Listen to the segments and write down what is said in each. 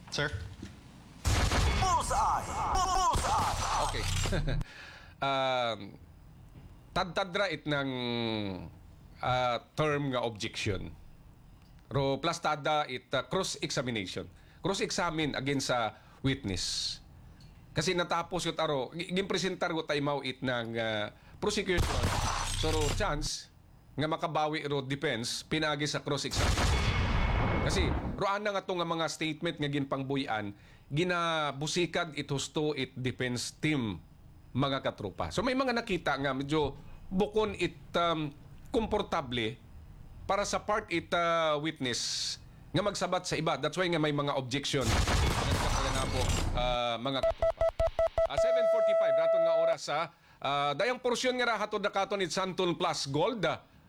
Sir? Bullseye! Bullseye! Okay. Tad-tadra it ng term nga objection. Ro plus tada it cross-examination. Cross-examine against sa witness. Kasi natapos yung taro, gimpresentar ko tayo mau it ng prosecution. So, ro chance nga makabawi ro defense, pinagi sa cross-examination. Kasi, roan na nga itong mga statement nga ginpangbuyan, ginabusikad it husto it defense team, mga katrupa. So, may mga nakita nga medyo bukon it komportable para sa part it witness nga magsabat sa iba. That's why nga may mga objection nga po, mga katrupa. 7:45 daton nga oras sa dayang porsyon nga ra hatod na katon it Santon Plus Gold.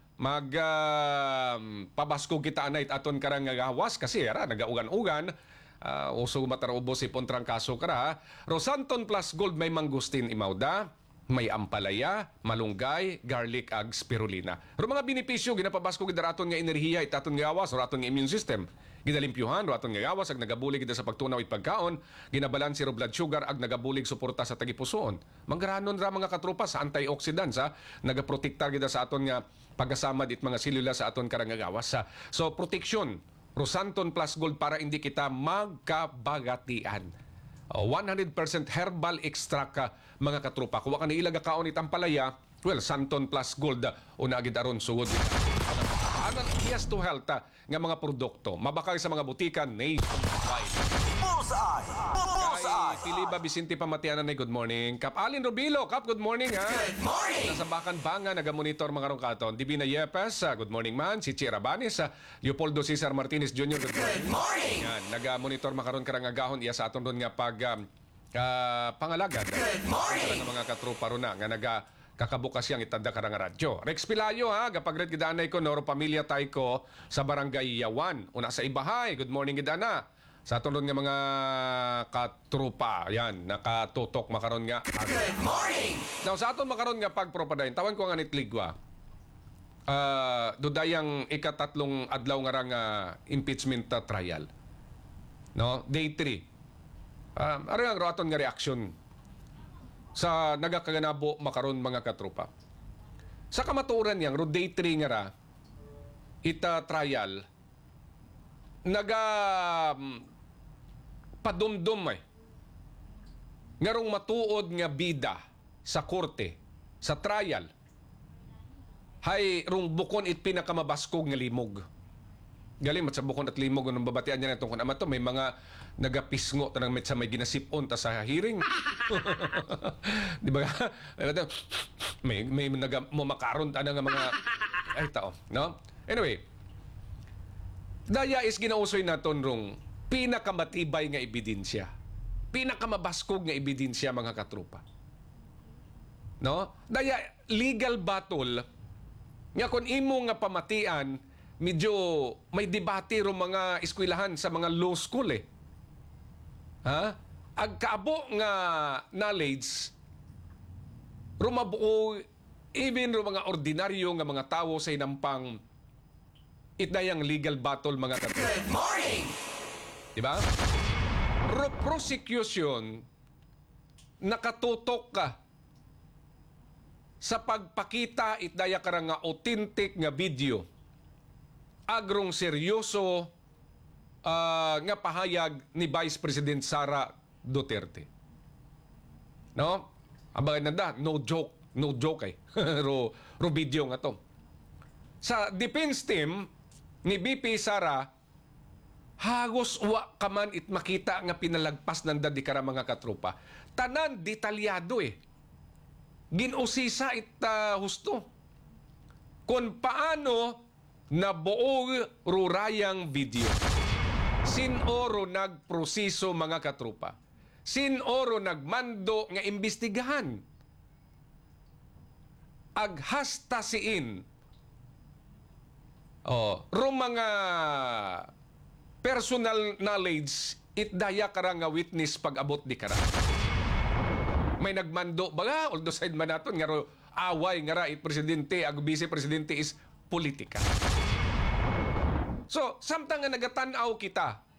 Pabasko kita na aton karang gawas kasi ara nagaugan-ugan uso matarubos si Pontrang kaso kara. Rosanton Plus Gold may mangustin imawda, may ampalaya, malunggay, garlic ag spirulina. Ro mga benepisyo ginapabasko gid aton nga enerhiya itaton nga gawas or aton nga immune system. Ginalimpyuhan ro aton nga gawas ag nagabulig kita sa pagtunaw it pagkaon, ginabalanse ro blood sugar ag nagabulig suporta sa tagipusoon. Manggaranon ra mga katrupa sa antioxidants nagaprotektar kita sa aton nga pagasamad it mga selula sa aton karang gawas. So protection Rosanton Plus Gold para hindi kita magkabagatian. 100% herbal extract ka mga katrupa. Kuha ka na ilaga kaon itang palaya, well, Santon Plus Gold una agid aron sugod. Anan yes to health nga mga produkto. Mabakay sa mga butika nationwide. Bullseye! Bullseye! Kay Filiba Vicente Pamatianan ay good morning. Kap Alin Rubilo, Kap, good morning ha. Good morning! Nasa Bakan Banga, nagamonitor mga rong katon. Divina Yepes, good morning man. Si Chira Banis, Leopoldo Cesar Martinez Jr., good morning. Good morning! Yan, nagamonitor makaron karang agahon iya sa aton ron nga pag pangalagad. Good morning! Nga mga katrupa ron na, nga kakabukas yang itanda karang radyo. Rex Pilayo ha, kapag red gidanay ko, Noro Pamilya tay ko sa Barangay Yawan. Una sa Ibahay, good morning gidana. Sa aton ron nga mga katrupa, yan, nakatutok makaron nga. Good morning! Now, sa aton makaron nga pagpropadayon, tawan ko nga nitligwa. Dudayang ikatatlong adlaw nga rang impeachment trial. No? Day 3. Ano ang aton nga reaksyon sa nagakaganabo makaron mga katrupa. Sa kamaturan yang ro day 3 nga ra ita trial padumdum ngarong matuod nga bida sa korte sa trial hay rung bukon it pinakamabaskog nga limog. Galing mat sa bukon at limog nung babatian niya natong kun ama to may mga nagapisngo tanang met sa may ginasipon ta sa hearing. Di ba? may makaron ta nga mga ay tao, no? Anyway, daya is ginausoy naton rung pinakamatibay nga ebidensya. Pinakamabaskog nga ebidensya mga katrupa. No? Daya legal battle nga kun imo nga pamatian medyo may debate ro mga eskwelahan sa mga law school Ha? Ag kaabo nga knowledge rumabuo even ro mga ordinaryo nga mga tawo sa inampang itdayang legal battle mga katrupa. Good morning! Diba? Prosecution nakatutok ka sa pagpakita itdaya karang nga authentic nga video agrong seryoso nga pahayag ni Vice President Sara Duterte. No? Abagay na da, no joke ro video nga to. Sa defense team ni BP Sara hagos wa kaman it makita nga pinalagpas ng dadi kara mga katrupa. Tanan detalyado Ginusisa it husto. Kung paano nabuo rurayang video. Sinoro nagproseso mga katrupa. Sinoro nagmando nga imbestigahan. Aghasta siin. Ro mga personal knowledge itdaya kara nga witness pag-abot di kara. May nagmando baga although side man naton nga ro away nga ra it presidente ag vice presidente is politika. So samtang nga nagatan-aw kita